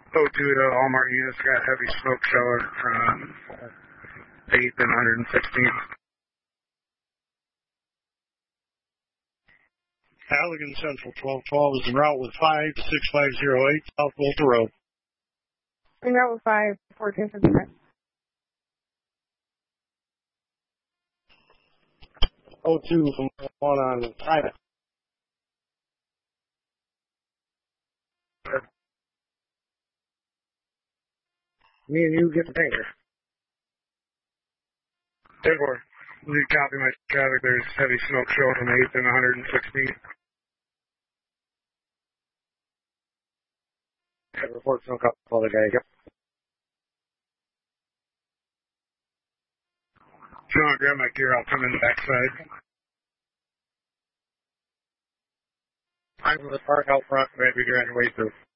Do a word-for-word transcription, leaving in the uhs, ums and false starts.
oh two to all Martinez, got heavy smoke shower from eighth and one sixteenth. Allegan Central twelve twelve is en route with five six five zero eight South Volta Road. En route with five fourteen fifty-nine. oh two from one on private. Me and you get the tanker. ten four. You copy my traffic. There's heavy smoke show from eighth and one sixteenth. Yeah, report smoke up all the guys. Yep. If you want to grab my gear, I'll come in the backside. I'm from the park out front, maybe you're on your way through.